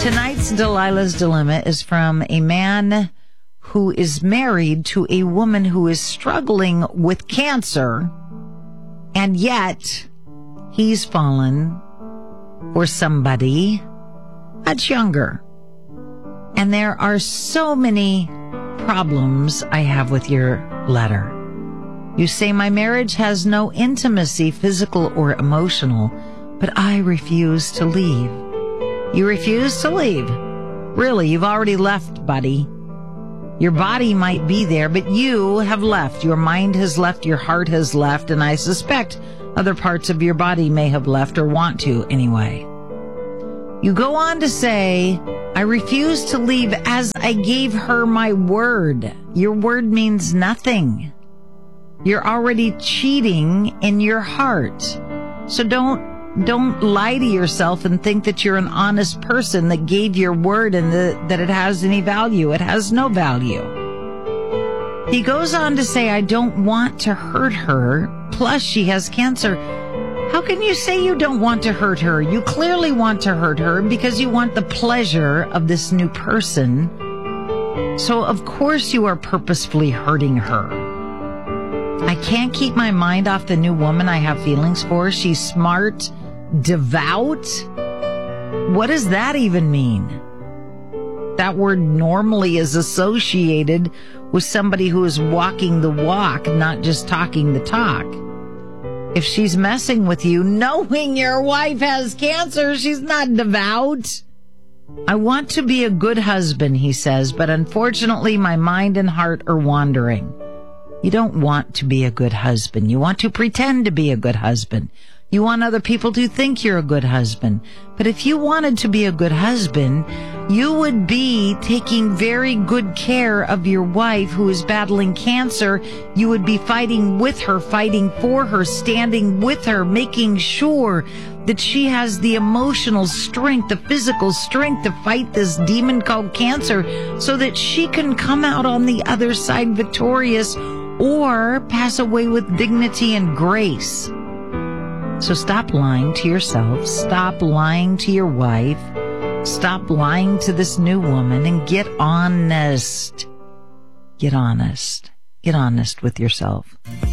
Tonight's Delilah's Dilemma is from a man who is married to a woman who is struggling with cancer, and yet he's fallen for somebody much younger. And there are so many problems I have with your letter. You say my marriage has no intimacy, physical or emotional, but I refuse to leave. You refuse to leave. Really, you've already left, buddy. Your body might be there, but you have left. Your mind has left, your heart has left, and I suspect other parts of your body may have left or want to anyway. You go on to say, I refuse to leave as I gave her my word. Your word means nothing. You're already cheating in your heart. So don't lie to yourself and think that you're an honest person that gave your word and that it has any value. It has no value. He goes on to say, I don't want to hurt her. Plus, she has cancer. How can you say you don't want to hurt her? You clearly want to hurt her because you want the pleasure of this new person. So, of course, you are purposefully hurting her. I can't keep my mind off the new woman I have feelings for. She's smart, devout. What does that even mean? That word normally is associated with somebody who is walking the walk, not just talking the talk. If she's messing with you, knowing your wife has cancer, she's not devout. I want to be a good husband, he says, but unfortunately my mind and heart are wandering. You don't want to be a good husband. You want to pretend to be a good husband. You want other people to think you're a good husband. But if you wanted to be a good husband, you would be taking very good care of your wife who is battling cancer. You would be fighting with her, fighting for her, standing with her, making sure that she has the emotional strength, the physical strength to fight this demon called cancer so that she can come out on the other side victorious or pass away with dignity and grace. So stop lying to yourself, stop lying to your wife, stop lying to this new woman, and get honest. Get honest. Get honest with yourself.